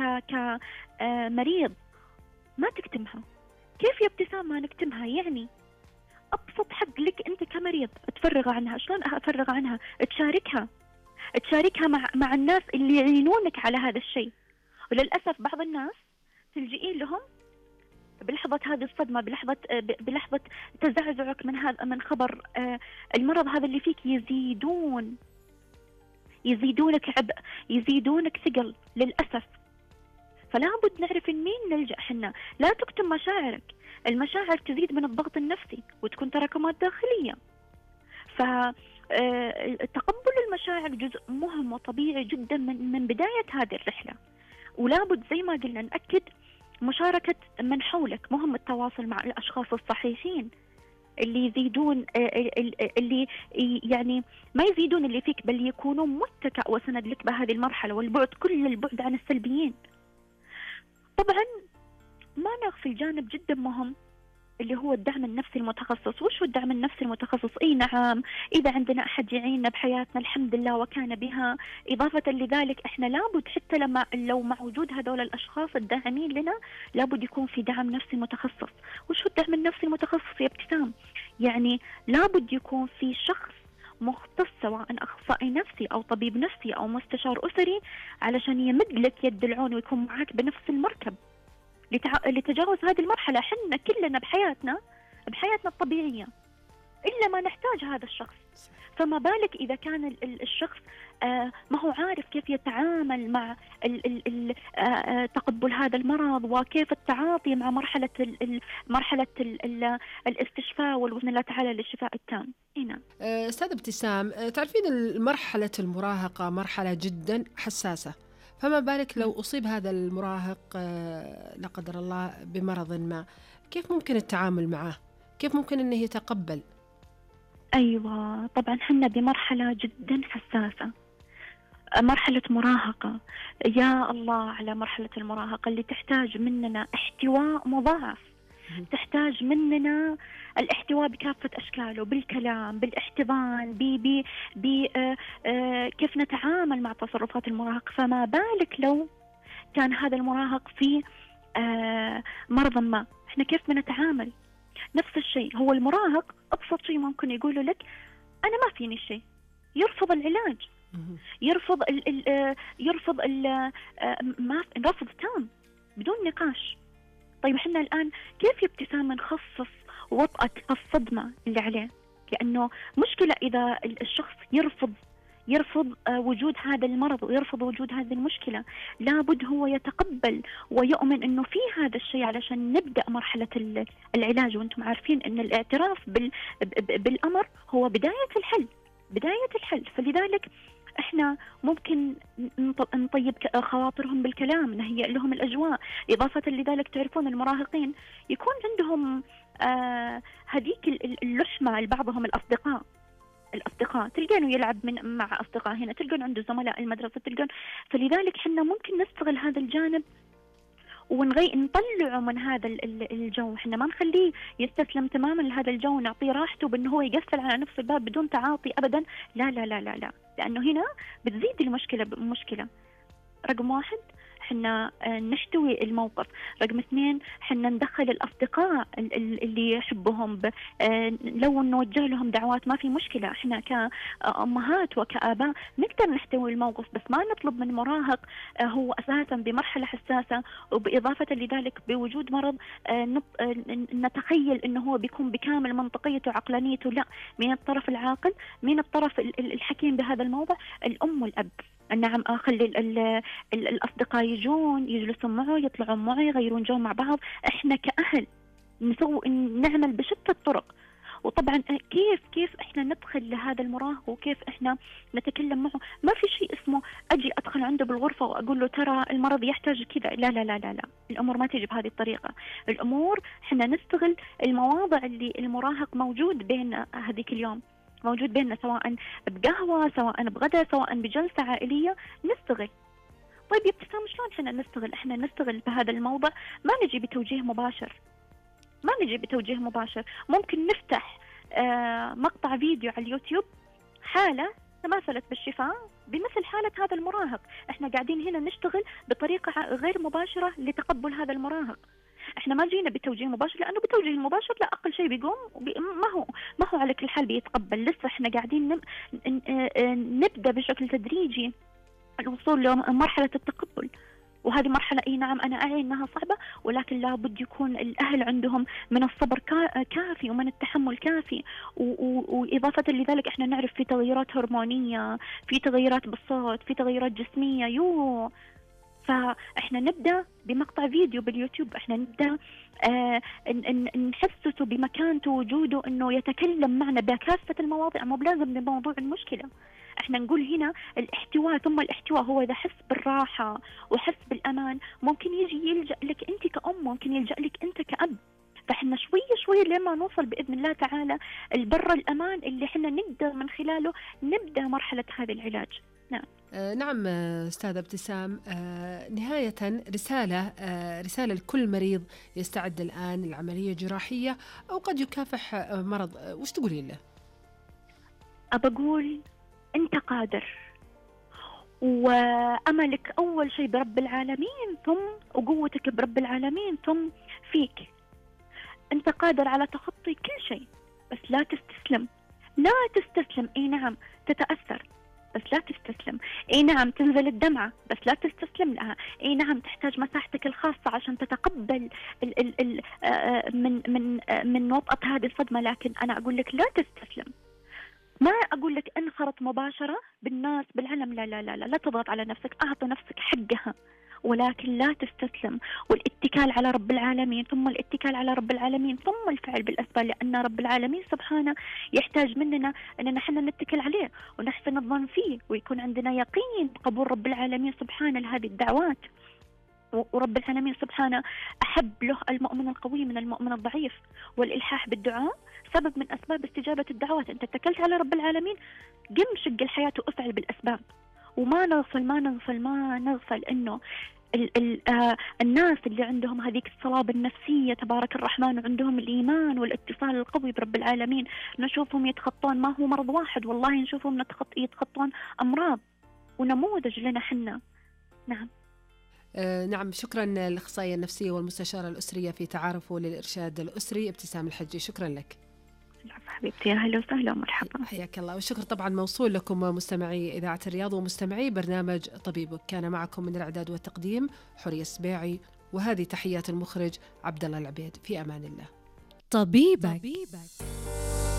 كمريض ما تكتمها. كيف يا ابتسام ما نكتمها؟ يعني أبسط حق لك أنت كمريض تفرغ عنها. شلون أفرغ عنها؟ تشاركها مع الناس اللي يعينونك على هذا الشيء. وللأسف بعض الناس تلجئين لهم بلحظة هذه الصدمة، بلحظة تزعزعك من خبر المرض هذا اللي فيك، يزيدونك عبء، يزيدونك ثقل للأسف. فلا بد نعرف إن مين نلجأ حنا. لا تكتم مشاعرك، المشاعر تزيد من الضغط النفسي وتكون تراكمات داخلية. فتقبل المشاعر جزء مهم وطبيعي جدا من بداية هذه الرحلة. ولا بد زي ما قلنا نأكد مشاركة من حولك، مهم التواصل مع الأشخاص الصحيحين اللي يزيدون، اللي يعني ما يزيدون اللي فيك، بل يكونوا متكأ وسند لك بهذه المرحلة، والبعد كل البعد عن السلبيين. طبعا ما نغفل جانب جدا مهم اللي هو الدعم النفسي المتخصص. وش هو الدعم النفسي المتخصص؟ اي نعم، اذا عندنا احد يعيننا بحياتنا الحمد لله وكان بها. اضافة لذلك احنا لابد حتى لو مع وجود هذول الاشخاص الداعمين لنا لابد يكون في دعم نفسي متخصص. وش هو الدعم النفسي المتخصص يا ابتسام؟ يعني لابد يكون في شخص مختص، سواء اخصائي نفسي او طبيب نفسي او مستشار اسري، علشان يمد لك يد العون ويكون معك بنفس المركب لتجاوز هذه المرحلة. حنا كلنا بحياتنا الطبيعية إلا ما نحتاج هذا الشخص. فما بالك إذا كان الشخص ما هو عارف كيف يتعامل مع تقبل هذا المرض، وكيف التعاطي مع مرحلة الاستشفاء والبإذن الله تعالى للشفاء التام. هنا أستاذ ابتسام، تعرفين مرحلة المراهقة مرحلة جدا حساسة، فما بالك لو أصيب هذا المراهق لا قدر الله بمرض ما، كيف ممكن التعامل معه؟ كيف ممكن أنه يتقبل؟ أيوة طبعا حنا بمرحلة جدا حساسة، مرحلة مراهقة. يا الله على مرحلة المراهقة اللي تحتاج مننا احتواء مضاعف، تحتاج مننا الاحتواء بكافة أشكاله، بالكلام، بالاحتضان، كيف نتعامل مع تصرفات المراهق. فما بالك لو كان هذا المراهق في مرض ما، احنا كيف بنتعامل؟ نفس الشيء. هو المراهق أبسط شيء ممكن يقوله لك أنا ما فيني شيء، يرفض العلاج، يرفض رفض تام بدون نقاش. طيب احنا الآن كيف يا ابتسام نخفف وطأة الصدمة اللي عليه؟ لأنه مشكلة إذا الشخص يرفض وجود هذا المرض ويرفض وجود هذه المشكلة. لابد هو يتقبل ويؤمن أنه في هذا الشيء علشان نبدأ مرحلة العلاج. وانتم عارفين أن الاعتراف بالأمر هو بداية الحل. فلذلك احنا ممكن نطيب خواطرهم بالكلام، نهيئ لهم الأجواء. إضافة لذلك تعرفون المراهقين يكون عندهم هذيك اللحمة لبعضهم الأصدقاء تلقونه يلعب مع أصدقاء هنا، تلقون عنده زملاء المدرسة، تلقون. فلذلك حنا ممكن نستغل هذا الجانب نطلعه من هذا الجو. احنا ما نخليه يستسلم تماما لهذا الجو، نعطيه راحته بأنه هو يقفل على نفس الباب بدون تعاطي أبدا. لا لا لا لا لا، لأنه هنا بتزيد المشكلة. رقم 1 حنا نحتوي الموقف. رقم 2 حنا ندخل الأصدقاء اللي يحبهم، لو نوجه لهم دعوات ما في مشكلة. احنا كأمهات وكآباء نقدر نحتوي الموقف، بس ما نطلب من مراهق هو أساسا بمرحلة حساسة، وبإضافة لذلك بوجود مرض نتخيل انه هو بيكون بكامل منطقيته وعقلانيته. لا، مين الطرف العاقل؟ مين الطرف الحكيم بهذا الموضوع؟ الأم والأب. نعم، أخلي الأصدقاء يجلسون معه، يطلعون معه، يغيرون جو مع بعض. إحنا كأهل نعمل بشتى الطرق. وطبعا كيف إحنا ندخل لهذا المراهق وكيف إحنا نتكلم معه. ما في شيء اسمه أجي أدخل عنده بالغرفة وأقول له ترى المرض يحتاج كذا. لا لا لا لا لا، الأمور ما تجي بهذه الطريقة. الأمور إحنا نستغل المواضع اللي المراهق موجود بين هذيك اليوم، موجود بيننا، سواء بقهوة، سواء بغداء، سواء بجلسة عائلية، نستغل. طيب يا ابتسام شلون احنا نستغل؟ احنا نستغل بهذا الموضع، ما نجي بتوجيه مباشر. ممكن نفتح مقطع فيديو على اليوتيوب، حالة تماثلت بالشفاء بمثل حالة هذا المراهق. احنا قاعدين هنا نشتغل بطريقة غير مباشرة لتقبل هذا المراهق. احنا ما جينا بتوجيه مباشر، لانه بتوجيه المباشر لا اقل شيء بيقوم ما هو على كل حال بيتقبل. لسه احنا قاعدين نبدا بشكل تدريجي الوصول لمرحله التقبل، وهذه مرحلة اي نعم انا اعي انها صعبة، ولكن لابد يكون الاهل عندهم من الصبر كافي ومن التحمل كافي. واضافة لذلك احنا نعرف في تغيرات هرمونية، في تغيرات بالصوت، في تغيرات جسمية فاحنا نبدا بمقطع فيديو باليوتيوب، احنا نبدا نحسسه بمكانته ووجوده، انه يتكلم معنا بكافه المواضيع، مو بلازم بموضوع المشكله. احنا نقول هنا الاحتواء، ثم الاحتواء هو اذا حس بالراحه وحس بالامان ممكن يجي يلجا لك انت كأم، ممكن يلجا لك انت كأب. فاحنا شوي لما نوصل باذن الله تعالى البر الامان اللي احنا نقدر من خلاله نبدا مرحله هذا العلاج. نعم. نعم أستاذة ابتسام، نهاية رسالة لكل مريض يستعد الآن لعملية جراحية أو قد يكافح مرض، وش تقولي له؟ أبقول أنت قادر، وأملك أول شيء برب العالمين، وقوتك برب العالمين، ثم فيك. أنت قادر على تخطي كل شيء، بس لا تستسلم. اي نعم تتأثر بس لا تستسلم، اي نعم تنزل الدمعة بس لا تستسلم لها، اي نعم تحتاج مساحتك الخاصة عشان تتقبل من وطأة هذه الصدمة، لكن انا اقول لك لا تستسلم. ما اقول لك انخرط مباشرة بالناس بالعلم، لا لا لا لا, لا تضغط على نفسك، اعطي نفسك حقها، ولكن لا تستسلم. والاتكال على رب العالمين، ثم الاتكال على رب العالمين، ثم الفعل بالأسباب، لأن رب العالمين سبحانه يحتاج مننا أننا نحن نتكل عليه ونحسن الظن فيه، ويكون عندنا يقين بقبول رب العالمين سبحانه لهذه الدعوات. ورب العالمين سبحانه أحب له المؤمن القوي من المؤمن الضعيف، والإلحاح بالدعاء سبب من أسباب استجابة الدعوات. أنت اتكلت على رب العالمين، قم شق الحياة وافعل بالأسباب، وما نغفل إنه الناس اللي عندهم هذيك الصلابة النفسية تبارك الرحمن، وعندهم الإيمان والاتصال القوي برب العالمين، نشوفهم يتخطون، ما هو مرض واحد والله، نشوفهم يتخطون أمراض ونموذج لنا حنا. نعم. نعم، شكرا للأخصائية النفسية والمستشارة الأسرية في تعارف وللإرشاد الأسري ابتسام الحجي، شكرا لك. حبيبتي أهلا وسهلا ومرحبا. حياك الله، والشكر طبعا موصول لكم مستمعي إذاعة الرياض ومستمعي برنامج طبيبك. كان معكم من الإعداد والتقديم حورية السبيعي، وهذه تحيات المخرج عبد الله العبيد. في أمان الله. طبيبك.